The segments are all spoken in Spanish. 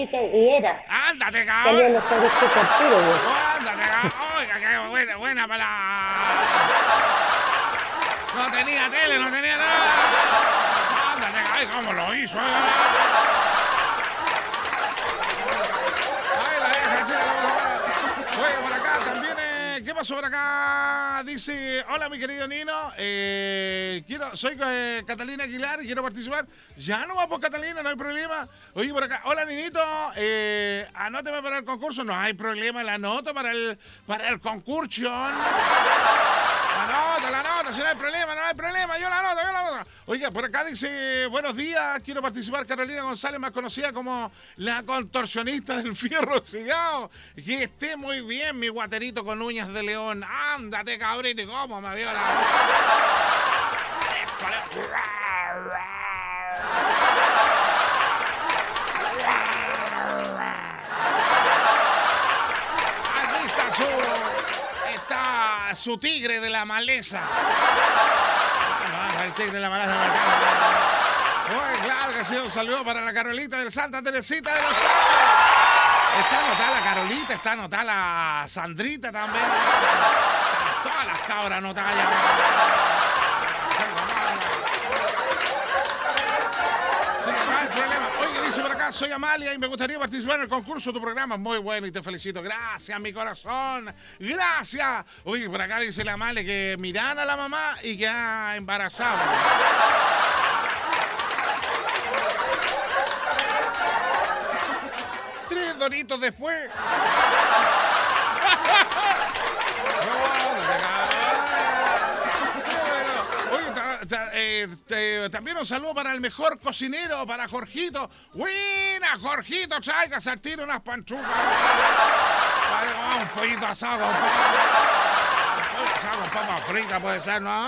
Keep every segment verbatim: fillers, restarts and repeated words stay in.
dice, y eras. ¡Ándate, Salió cabrón! los cabros chicos al tiro, güey. ¡Ándate, cabrón! Oiga, qué buena, buena para la... No tenía tele, no tenía nada. ¡Ándate, cabrón! ¿Cómo lo hizo? Oiga? Ahí la deja, chica. Oye, por acá también, eh, ¿qué pasó por acá? Dice, hola mi querido Nino, eh, quiero, soy eh, Catalina Aguilar y quiero participar. Ya no va por Catalina, no hay problema. Oye, por acá, hola Ninito, eh, anóteme para el concurso. No hay problema, la anoto para el, para el concurso. La nota, la nota, si no hay problema, no hay problema, yo la noto, yo la noto. Oiga, por acá dice, buenos días, quiero participar Carolina González, más conocida como la contorsionista del fierro oxidado. Que esté muy bien, mi guaterito con uñas de león. Ándate, cabrito, ¿cómo me vio la... Aquí está su... está su tigre de la maleza. Ah, no, el tigre de la maleza. Muy claro que sí, un saludo para la Carolita del Santa Teresita de los Santos. Está anotada la Carolita, está anotada la Sandrita también. Están todas las cabras anotadas ya. Sí, no hay problema. Oye, dice por acá, soy Amalia y me gustaría participar en el concurso. Tu programa es muy bueno y te felicito. Gracias, mi corazón. Gracias. Oye, por acá dice la Amalia que miran a la mamá y que ha embarazado. Tres doritos después. Oye, ta, ta, eh, te, también un saludo para el mejor cocinero, para Jorgito. Buena, Jorgito, traiga al tiro unas panchucas. Oh, un pollito asado con papa. Un pollo asado con papa frita puede ser, ¿no?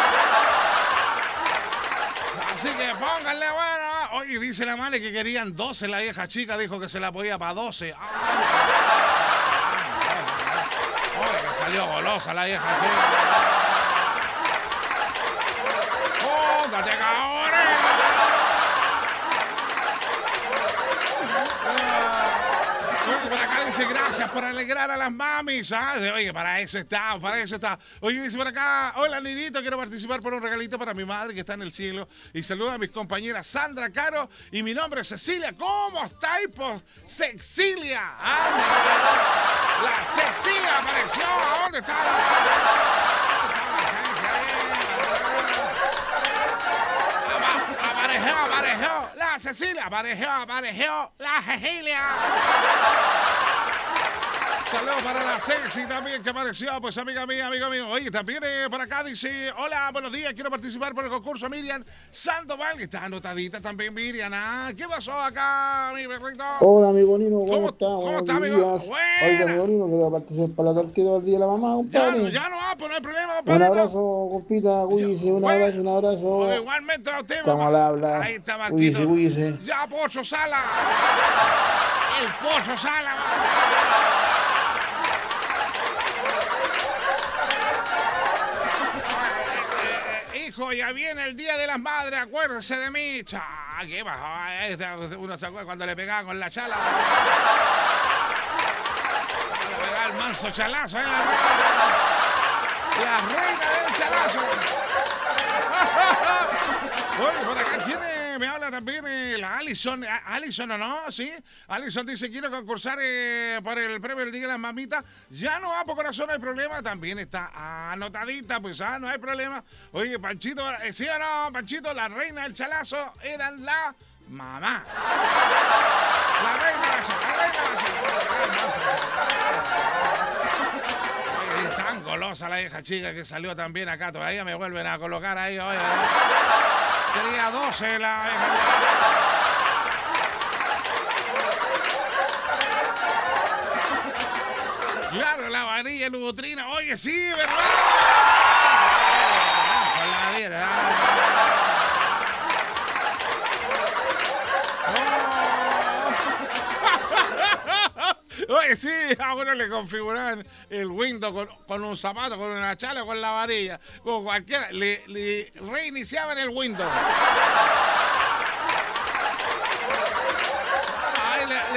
Así que pónganle bueno. Oye, dice la Male que querían doce, la vieja chica dijo que se la podía para doce. Ah, oye, que salió golosa la vieja chica. ¡Póngate, cabrón! Oye, por acá dice gracias por alegrar a las mamis. ¿Ah? Oye, para eso está, para eso está. Oye, dice por acá, hola Ninito, quiero participar por un regalito para mi madre que está en el cielo. Y saluda a mis compañeras Sandra, Caro y mi nombre es Cecilia. ¿Cómo estáis, pues? Cecilia. Ah, la Cecilia apareció. ¿A dónde está la... Apareció, apareció. La Cecilia apareció, apareció. La Cecilia. Saludos para la Ceci también que apareció, pues amiga mía, amigo mío. Oye, también eh, por acá dice, hola, buenos días, quiero participar por el concurso Miriam Sandoval, que está anotadita también Miriam. ¿Ah? ¿Qué pasó acá, mi perrito? Hola, amigo Nino, ¿cómo, ¿Cómo está? ¿Cómo está, amigo? Oiga, amigo Nino, quiero participar para la tarjeta del día de la mamá, Ya, compadre. ya no va, pues no hay problema, compadre. Un abrazo, compita, cuídese, un Bueno, abrazo, un abrazo. o igualmente a usted, Estamos mamá. al habla. Ahí está Marquito. Cuídese, cuídese. Ya, Pocho Sala. El Pocho Sala, mamá. Hijo, ya viene el Día de las Madres, acuérdese de mí. Cha, ¿qué pasó? Uno se acuerda cuando le pegaba con la chala. Le pegaba el manso chalazo, ¿eh? La reina del chalazo. Oye, por acá tiene, me habla también eh, la Alison. Alison, ¿o no? ¿Sí? Alison dice, quiero concursar eh, por el premio del Día de las Mamitas. Ya no va por corazón, no hay problema. También está anotadita, pues ah, no hay problema. Oye, Panchito, eh, ¿sí o no, Panchito? La reina del chalazo eran la mamá. La reina del chalazo, la reina del chalazo. Oye, es tan golosa la vieja chica que salió también acá. Todavía me vuelven a colocar ahí, oye. Tenía doce la vieja. Claro, la varilla lubutrina. Oye, sí, ¿verdad? Con la vida. Oh. Oye, sí, a uno le configuraban el window con, con un zapato, con una chala, con la varilla, con cualquiera. Le, le reiniciaban el window.